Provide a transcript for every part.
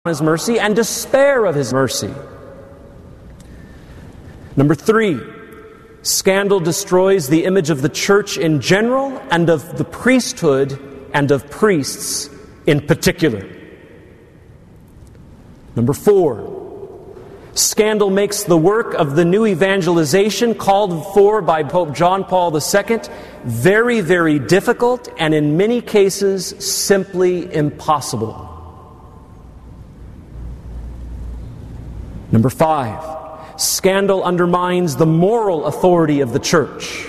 His mercy and despair of His mercy. Number 3, scandal destroys the image of the church in general and of the priesthood and of priests in particular. Number 4, scandal makes the work of the new evangelization called for by Pope John Paul II very, very difficult and in many cases simply impossible. Number 5, scandal undermines the moral authority of the church.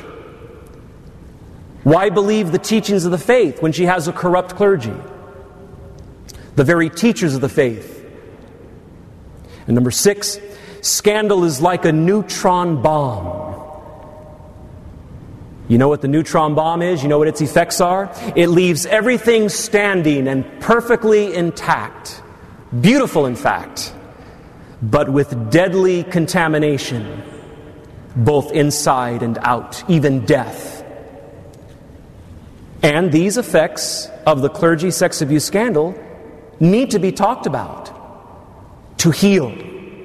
Why believe the teachings of the faith when she has a corrupt clergy? The very teachers of the faith. And number 6, scandal is like a neutron bomb. You know what the neutron bomb is? You know what its effects are? It leaves everything standing and perfectly intact. Beautiful, in fact, but with deadly contamination, both inside and out, even death. And these effects of the clergy sex abuse scandal need to be talked about to heal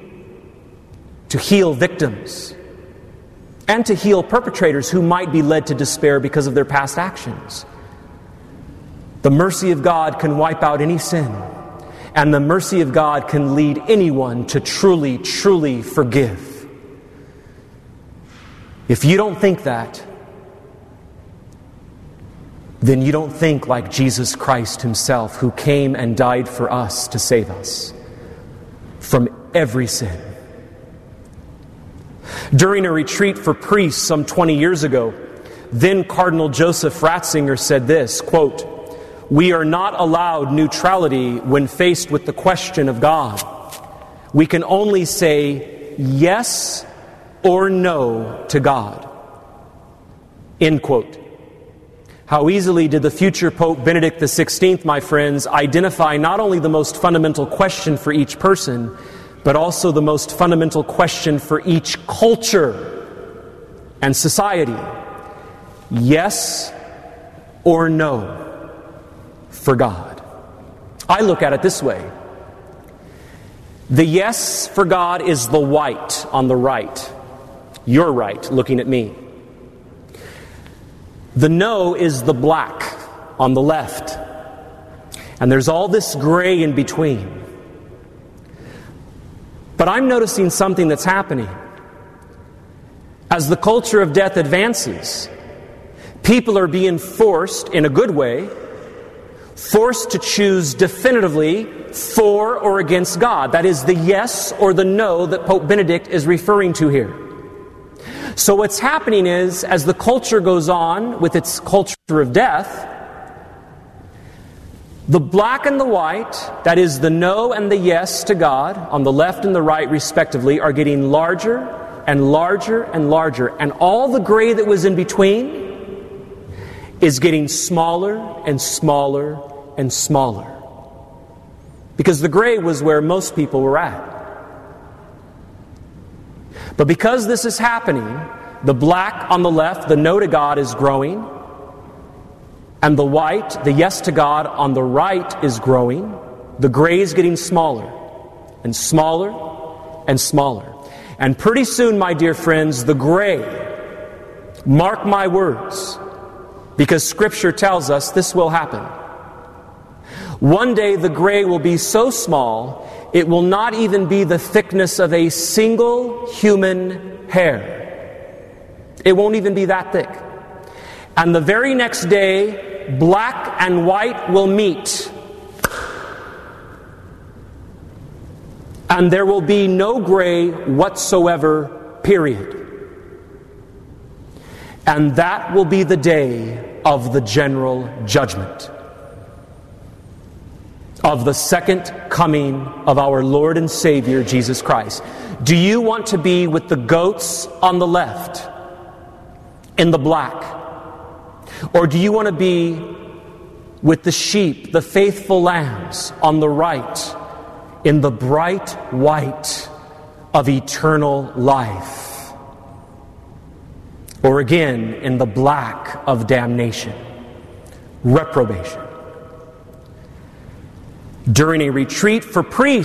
victims, and to heal perpetrators who might be led to despair because of their past actions. The mercy of God can wipe out any sin. And the mercy of God can lead anyone to truly, truly forgive. If you don't think that, then you don't think like Jesus Christ Himself, who came and died for us to save us from every sin. During a retreat for priests some 20 years ago, then Cardinal Joseph Ratzinger said this, quote, "We are not allowed neutrality when faced with the question of God. We can only say yes or no to God." End quote. How easily did the future Pope Benedict XVI, my friends, identify not only the most fundamental question for each person, but also the most fundamental question for each culture and society. Yes or no for God. I look at it this way. The yes for God is the white on the right. Your right, looking at me. The no is the black on the left. And there's all this gray in between. But I'm noticing something that's happening. As the culture of death advances, people are being forced, in a good way, forced to choose definitively for or against God. That is the yes or the no that Pope Benedict is referring to here. So what's happening is, as the culture goes on with its culture of death, the black and the white, that is the no and the yes to God, on the left and the right respectively, are getting larger and larger and larger. And all the gray that was in between is getting smaller and smaller and smaller. Because the gray was where most people were at. But because this is happening, the black on the left, the no to God, is growing. And the white, the yes to God, on the right is growing. The gray is getting smaller and smaller and smaller. And pretty soon, my dear friends, the gray, mark my words, because Scripture tells us this will happen. One day the gray will be so small, it will not even be the thickness of a single human hair. It won't even be that thick. And the very next day, black and white will meet. And there will be no gray whatsoever, period. And that will be the day of the general judgment, of the second coming of our Lord and Savior, Jesus Christ. Do you want to be with the goats on the left, in the black? Or do you want to be with the sheep, the faithful lambs, on the right, in the bright white of eternal life? Or again, in the black of damnation, reprobation? During a retreat for priests,